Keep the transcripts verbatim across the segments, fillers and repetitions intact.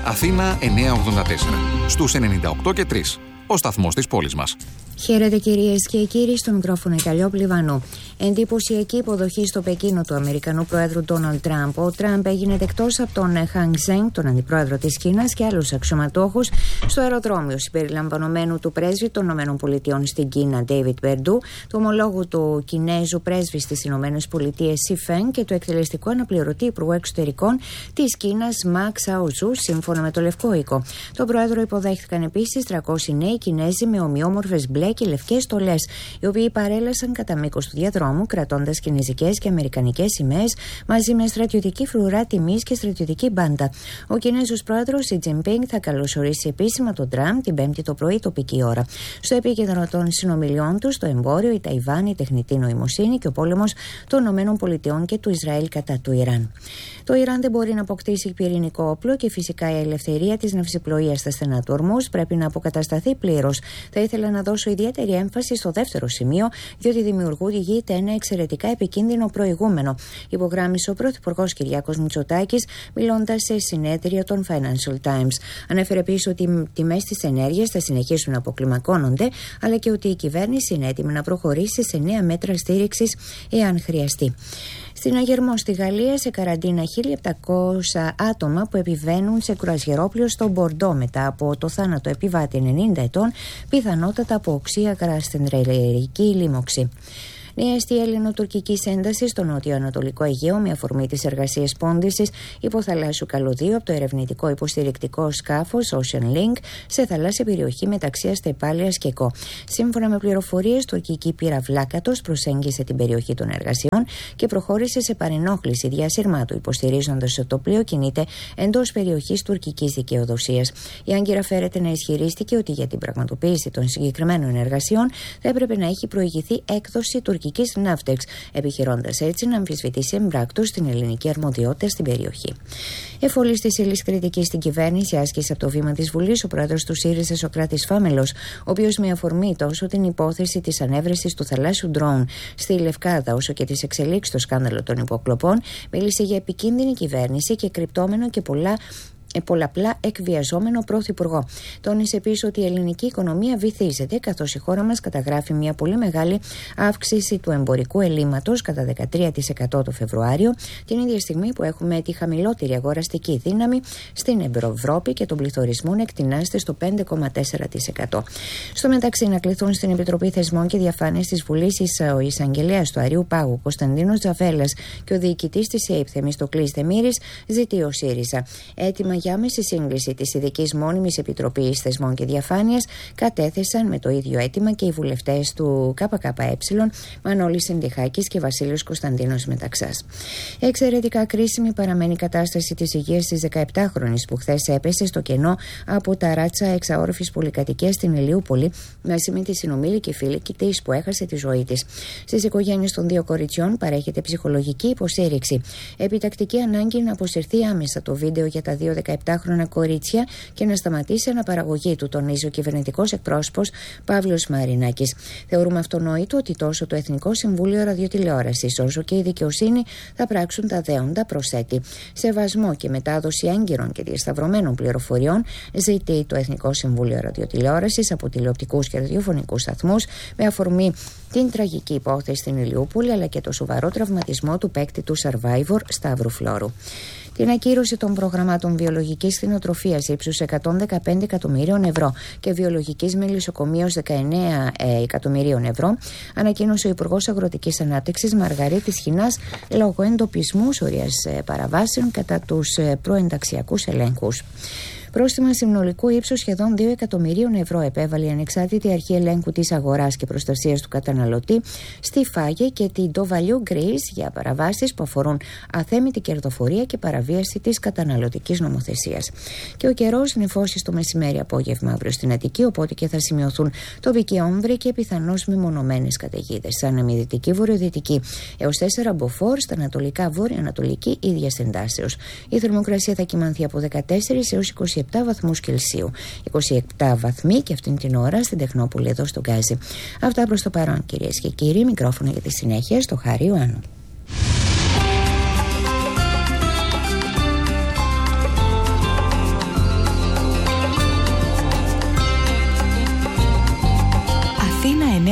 Αθήνα εννιακόσια ογδόντα τέσσερα. Στους ενενήντα οκτώ και τρία. Ο σταθμός της πόλης μας. Χαίρετε κυρίες και κύριοι, στο μικρόφωνο η Καλλιόπη Βανού. Εντυπωσιακή υποδοχή στο Πεκίνο του Αμερικανού Προέδρου Ντόναλντ Τραμπ. Ο Τραμπ έγινε δεκτός από τον Χαν Ζενγκ, τον αντιπρόεδρο της Κίνας, και άλλους αξιωματούχους στο αεροδρόμιο συμπεριλαμβανομένου του πρέσβη των ΗΠΑ στην Κίνα, Ντέιβιντ Περντού, του ομολόγου του Κινέζου πρέσβη στις ΗΠΑ, Σι Φενγκ, και του εκτελεστικού αναπληρωτή Υπουργού Εξωτερικών της Κίνας, Μα Ξαοζού, σύμφωνα με το Λευκό Οίκο. Τον πρόεδρο υποδέχτηκαν επίσης τριακόσιοι νέοι Κινέζοι με ομοιόμορφες μπλε και λευκές στολές, οι οποίοι παρέλασαν κατά μήκος του διαδρόμου, κρατώντας κινεζικές και αμερικανικές σημαίες μαζί με στρατιωτική φρουρά τιμής και στρατιωτική μπάντα. Ο Κινέζος πρόεδρος Σι Τζινπίνγκ θα καλωσορίσει επίσημα τον Τραμπ την Πέμπτη το πρωί τοπική ώρα. Στο επίκεντρο των συνομιλιών του, το εμπόριο, η Ταϊβάν, η τεχνητή νοημοσύνη και ο πόλεμος των ΗΠΑ και του Ισραήλ κατά του Ιράν. Το Ιράν δεν μπορεί να αποκτήσει πυρηνικό όπλο και φυσικά η ελευθερία της ναυσιπλοείας στα στενά του Ορμούζ πρέπει να αποκατασταθεί πλήρως. Θα ήθελα να δώσω ιδιαίτερη έμφαση στο δεύτερο σημείο, διότι δημιουργείται ένα εξαιρετικά επικίνδυνο προηγούμενο, υπογράμμισε ο Πρωθυπουργός Κυριάκος Μητσοτάκης, μιλώντας σε συνέδριο των Financial Times. Ανέφερε επίσης ότι οι τιμές της ενέργειας θα συνεχίσουν να αποκλιμακώνονται, αλλά και ότι η κυβέρνηση είναι έτοιμη να προχωρήσει σε νέα μέτρα στήριξης εάν χρειαστεί. Στην Αγερμό, στη Γαλλία, σε καραντίνα χίλια επτακόσια άτομα που επιβαίνουν σε κρουαζιερόπλαιο στο Μπορντό μετά από το θάνατο επιβάτη ενενήντα ετών, πιθανότατα από οξεία γαστρεντερική λίμωξη. Νέαστη ελληνοτουρκική ένταση στο νότιο-ανατολικό Αιγαίο με αφορμή τις εργασίες πόντισης υποθαλάσσιου καλωδίου από το ερευνητικό υποστηρικτικό σκάφος Ocean Link σε θαλάσσια περιοχή μεταξύ Αστεπάλειας και Κο. Σύμφωνα με πληροφορίες, τουρκική πύρα Βλάκατος προσέγγισε την περιοχή των εργασιών και προχώρησε σε παρενόχληση διασύρματου, υποστηρίζοντας ότι το πλοίο κινείται εντός περιοχής τουρκικής δικαιοδοσίας. Η Άγκυρα φέρεται να ισχυρίστηκε ότι για την πραγματοποίηση των συγκεκριμένων εργασιών θα έπρεπε να έχει προηγηθεί έκδοση τουρκικής Ναύτεξ, επιχειρώντας έτσι να αμφισβητήσει εμπράκτως την ελληνική αρμοδιότητα στην περιοχή. Εφόλης της ύλης κριτικής στην κυβέρνηση άσκησε από το βήμα της Βουλής ο πρόεδρος του ΣΥΡΙΖΑ Σωκράτης Φάμελος, ο οποίος με αφορμή τόσο την υπόθεση της ανέβρεσης του θαλάσσιου ντρόουν στη Λευκάδα όσο και τις εξελίξεις στο σκάνδαλο των υποκλοπών, μίλησε για επικίνδυνη κυβέρνηση και κρυπτόμενο και πολλά πολλαπλά εκβιαζόμενο πρωθυπουργό. Τόνισε επίσης ότι η ελληνική οικονομία βυθίζεται, καθώς η χώρα μας καταγράφει μια πολύ μεγάλη αύξηση του εμπορικού ελλείμματος κατά δεκατρία τοις εκατό το Φεβρουάριο, την ίδια στιγμή που έχουμε τη χαμηλότερη αγοραστική δύναμη στην Ευρώπη και τον πληθωρισμό να εκτινάστε στο πέντε κόμμα τέσσερα τοις εκατό. Στο μεταξύ, να κληθούν στην Επιτροπή Θεσμών και Διαφάνειας της Βουλής ο εισαγγελέας του Αριού Πάγου Κωνσταντίνος Τζαβέλας και ο διοικητής της ΕΙΠ Θεμιστοκλής Δεμήρης, ζητεί ο ΣΥΡΙΖΑ έτοιμα για άμεση σύγκληση της Ειδικής Μόνιμης Επιτροπής Θεσμών και Διαφάνειας κατέθεσαν με το ίδιο αίτημα και οι βουλευτές του ΚΚΕ, Μανώλης Συνδυχάκης και Βασίλειος Κωνσταντίνος Μεταξάς. Εξαιρετικά κρίσιμη παραμένει η κατάσταση της υγείας της δεκαεπτάχρονης που χθες έπεσε στο κενό από τα ράτσα εξαόροφης πολυκατοικίας στην Ηλιούπολη μαζί με τη συνομήλικη φίλη της που έχασε τη ζωή της. Στις οικογένειες των δύο κοριτσιών παρέχεται ψυχολογική υποστήριξη. Επιτακτική ανάγκη να αποσυρθεί άμεσα το βίντεο για τα δύο δεκαεπτάχρονα κορίτσια και να σταματήσει η αναπαραγωγή του, τονίζει ο κυβερνητικός εκπρόσωπος Παύλος Μαρινάκης. Θεωρούμε αυτονόητο ότι τόσο το Εθνικό Συμβούλιο Ραδιοτηλεόρασης όσο και η δικαιοσύνη θα πράξουν τα δέοντα, προσθέτει. Σεβασμό και μετάδοση έγκυρων και διασταυρωμένων πληροφοριών ζητεί το Εθνικό Συμβούλιο Ραδιοτηλεόρασης από τηλεοπτικούς και ραδιοφωνικούς σταθμούς με αφορμή την τραγική υπόθεση στην Ηλιούπολη αλλά και το σοβαρό τραυματισμό του παίκτη του Survivor Σταύρου Φλόρου. Την ακύρωση των προγραμμάτων βιολογικής κτηνοτροφίας ύψους εκατόν δεκαπέντε εκατομμυρίων ευρώ και βιολογικής μελισσοκομείας δεκαεννέα εκατομμυρίων ευρώ ανακοίνωσε ο Υπουργός Αγροτικής Ανάπτυξης Μαργαρίτης Χινάς λόγω εντοπισμού σωρίας παραβάσεων κατά τους προενταξιακούς ελέγχους. Πρόστιμα συνολικού ύψους σχεδόν δύο εκατομμυρίων ευρώ επέβαλε η Ανεξάρτητη Αρχή Ελέγχου της Αγοράς και Προστασίας του Καταναλωτή στη Φάγε και την Dovalue Greece για παραβάσεις που αφορούν αθέμητη κερδοφορία και παραβίαση της καταναλωτικής νομοθεσίας. Και ο καιρός νεφώσει στο μεσημέρι απόγευμα αύριο στην Αττική, οπότε και θα σημειωθούν τοπική όμβρη και πιθανώς μεμονωμένες καταιγίδες. Σαν αμυδυτική βορειοδυτική έως τέσσερα μποφόρ, στα ανατολικά βόρεια-ανατολική ίδια εντάσεως. Η θερμοκρασία θα κυμανθεί από δεκατέσσερα έως είκοσι επτά βαθμούς Κελσίου. είκοσι επτά βαθμοί και αυτήν την ώρα στην Τεχνόπολη εδώ στον Γκάζι. Αυτά προς το παρόν, κυρίες και κύριοι. Μικρόφωνο για τη συνέχεια στο Χάρη Ιωάννου.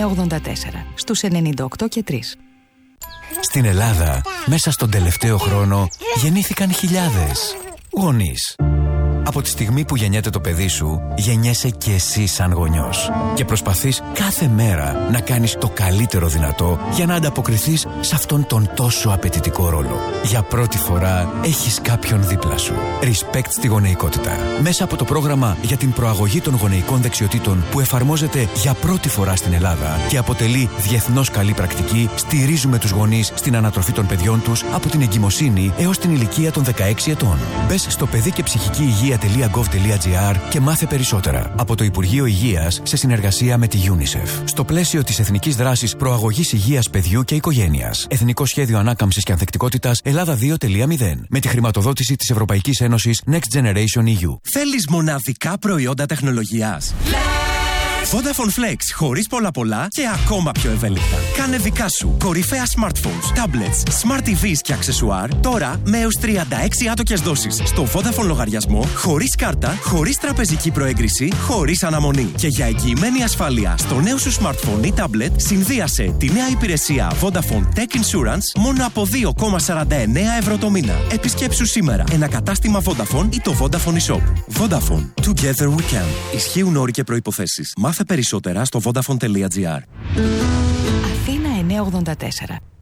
εννιακόσια ογδόντα τέσσερα, στους ενενήντα οκτώ και τρία. Στην Ελλάδα, μέσα στον τελευταίο χρόνο, γεννήθηκαν χιλιάδες γονείς. Από τη στιγμή που γεννιέται το παιδί σου, γεννιέσαι και εσύ σαν γονιός. Και προσπαθείς κάθε μέρα να κάνεις το καλύτερο δυνατό για να ανταποκριθείς σε αυτόν τον τόσο απαιτητικό ρόλο. Για πρώτη φορά έχεις κάποιον δίπλα σου. Respect στη γονεϊκότητα. Μέσα από το πρόγραμμα για την προαγωγή των γονεϊκών δεξιοτήτων που εφαρμόζεται για πρώτη φορά στην Ελλάδα και αποτελεί διεθνώς καλή πρακτική, στηρίζουμε τους γονείς στην ανατροφή των παιδιών τους από την εγκυμοσύνη έως την ηλικία των δεκαέξι ετών. Μπες στο παιδί και ψυχική υγεία .gov.gr και μάθε περισσότερα από το Υπουργείο Υγείας σε συνεργασία με τη UNICEF. Στο πλαίσιο της Εθνικής Δράσης Προαγωγής Υγείας Παιδιού και Οικογένειας. Εθνικό Σχέδιο Ανάκαμψης και Ανθεκτικότητας Ελλάδα δύο κόμμα μηδέν. Με τη χρηματοδότηση της Ευρωπαϊκής Ένωσης Next Generation ι γιου. Θέλεις μοναδικά προϊόντα τεχνολογίας? Vodafone Flex, χωρίς πολλά πολλά και ακόμα πιο ευέλικτα. Κάνε δικά σου κορυφαία smartphones, tablets, smart τι βις και αξεσουάρ τώρα με έως τριάντα έξι άτοκες δόσεις στο Vodafone λογαριασμό, χωρίς κάρτα, χωρίς τραπεζική προέγκριση, χωρίς αναμονή. Και για εγγυημένη ασφάλεια στο νέο σου smartphone ή tablet, συνδύασε τη νέα υπηρεσία Vodafone Tech Insurance μόνο από δύο κόμμα σαράντα εννέα ευρώ το μήνα. Επισκέψου σήμερα ένα κατάστημα Vodafone ή το Vodafone eShop. Vodafone. Together we can. Ισχύουν όροι και προϋποθέσεις. Μάθε περισσότερα στο vodafone τελεία gr. Αθήνα εννιακόσια ογδόντα τέσσερα.